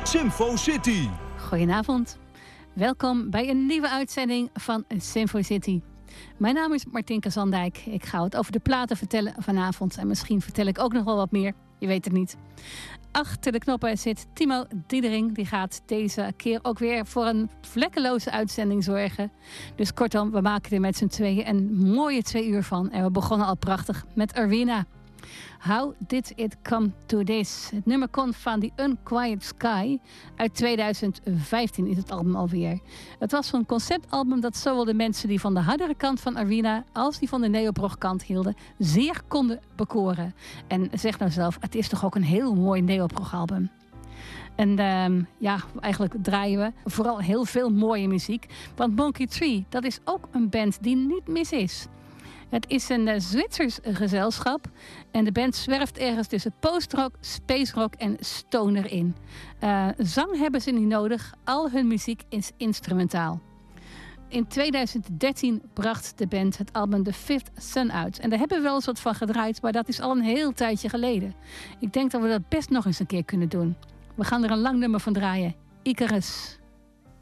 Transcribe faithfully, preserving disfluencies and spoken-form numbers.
Symfo City. Goedenavond. Welkom bij een nieuwe uitzending van Symfo City. Mijn naam is Martinka Zandijk. Ik ga het over de platen vertellen vanavond. En misschien vertel ik ook nog wel wat meer. Je weet het niet. Achter de knoppen zit Timo Diedering. Die gaat deze keer ook weer voor een vlekkeloze uitzending zorgen. Dus kortom, we maken er met z'n tweeën een mooie twee uur van. En we begonnen al prachtig met Arwina. How Did It Come To This? Het nummer komt van The Unquiet Sky. Uit tweeduizend vijftien is het album alweer. Het was zo'n conceptalbum dat zowel de mensen die van de hardere kant van Arwina als die van de neoprog kant hielden, zeer konden bekoren. En zeg nou zelf, het is toch ook een heel mooi neoprog album. En um, ja, eigenlijk draaien we vooral heel veel mooie muziek. Want Monkey Tree, dat is ook een band die niet mis is. Het is een uh, Zwitsers gezelschap en de band zwerft ergens tussen postrock, space rock en stoner in. Uh, zang hebben ze niet nodig, al hun muziek is instrumentaal. In tweeduizend dertien bracht de band het album The Fifth Sun uit. En daar hebben we wel eens wat van gedraaid, maar dat is al een heel tijdje geleden. Ik denk dat we dat best nog eens een keer kunnen doen. We gaan er een lang nummer van draaien. Icarus.